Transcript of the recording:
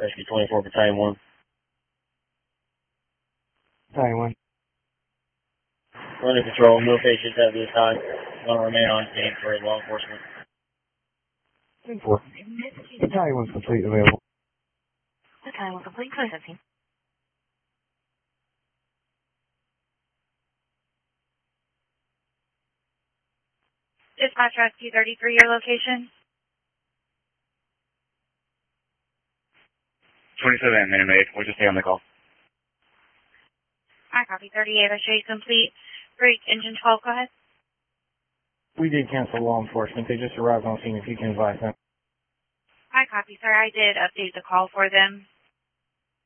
Rescue 24, Battalion 1. Battalion 1. We're under control. No patients at this time. Going to remain on scene for law enforcement. 10-4. Battalion 1's complete, available. Battalion 1 complete, processing. Dispatch Rescue 33, your location? 27 Minute Maid. We'll just stay on the call. I copy 38. I show you complete. Break engine 12. Go ahead. We did cancel law enforcement. They just arrived on scene. If you can advise them. I copy, sir. I did update the call for them.